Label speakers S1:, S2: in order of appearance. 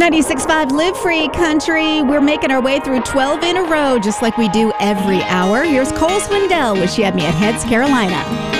S1: 96.5 Live Free Country. We're making our way through 12 in a row, just like we do every hour. Here's Cole Swindell with She Had Me at Heads, Carolina.